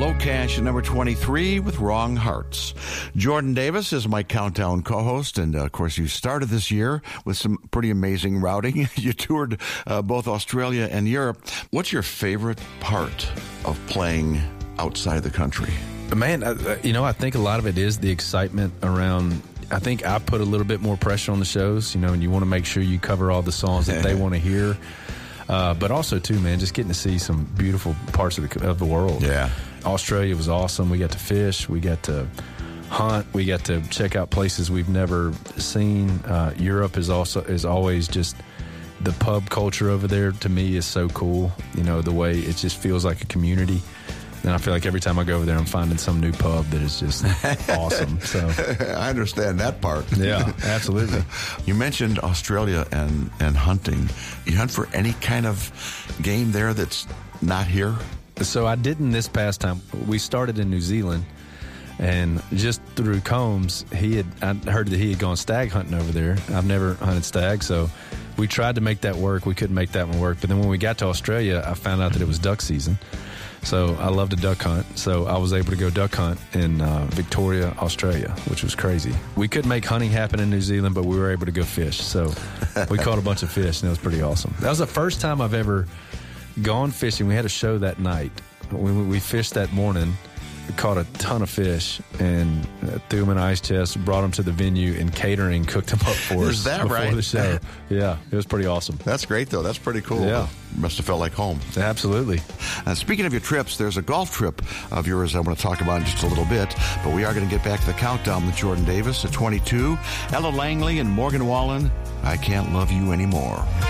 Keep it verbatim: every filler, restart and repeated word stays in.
Locash at number twenty-three with Wrong Hearts. Jordan Davis is my Countdown co-host, and uh, of course you started this year with some pretty amazing routing. You toured uh, both Australia and Europe. What's your favorite part of playing outside the country? Man, I, you know, I think a lot of it is the excitement around. I think I put a little bit more pressure on the shows, you know, and you want to make sure you cover all the songs that they want to hear. Uh, but also, too, man, just getting to see some beautiful parts of the, of the world. Yeah. Australia was awesome. We got to fish. We got to hunt. We got to check out places we've never seen. Uh, Europe is also is always just the pub culture over there, to me, is so cool. You know, the way it just feels like a community. And I feel like every time I go over there, I'm finding some new pub that is just awesome. So I understand that part. Yeah, absolutely. You mentioned Australia and, and hunting. You hunt for any kind of game there that's not here? So I didn't this past time. We started in New Zealand, and just through Combs, he had I heard that he had gone stag hunting over there. I've never hunted stag, so we tried to make that work. We couldn't make that one work. But then when we got to Australia, I found out that it was duck season. So I love to duck hunt. So I was able to go duck hunt in uh, Victoria, Australia, which was crazy. We couldn't make hunting happen in New Zealand, but we were able to go fish. So we caught a bunch of fish, and it was pretty awesome. That was the first time I've ever gone fishing. We had a show that night. We, we fished that morning. We caught a ton of fish and uh, threw them in ice chests, brought them to the venue, and catering cooked them up for us. Is that before right? the show. Yeah, it was pretty awesome. That's great, though. That's pretty cool. Yeah. Must have felt like home. Absolutely. Uh, speaking of your trips, there's a golf trip of yours I want to talk about in just a little bit, but we are going to get back to the countdown with Jordan Davis at twenty-two, Ella Langley and Morgan Wallen, I Can't Love You Anymore.